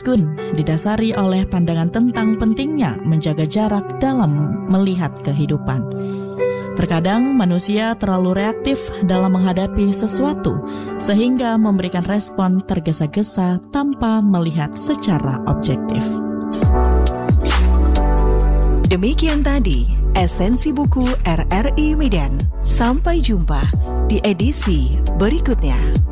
Gun didasari oleh pandangan tentang pentingnya menjaga jarak dalam melihat kehidupan. Terkadang manusia terlalu reaktif dalam menghadapi sesuatu sehingga memberikan respon tergesa-gesa tanpa melihat secara objektif. Demikian tadi esensi buku RRI Medan. Sampai jumpa di edisi berikutnya.